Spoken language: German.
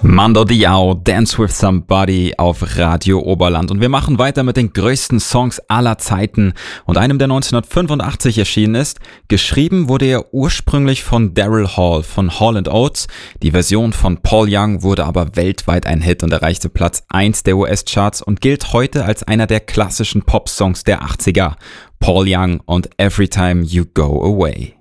Mando Diao, Dance with Somebody auf Radio Oberland. Und wir machen weiter mit den größten Songs aller Zeiten und einem, der 1985 erschienen ist. Geschrieben wurde er ursprünglich von Daryl Hall von Hall & Oates. Die Version von Paul Young wurde aber weltweit ein Hit und erreichte Platz 1 der US-Charts und gilt heute als einer der klassischen Pop-Songs der 80er. Paul Young und Every Time You Go Away.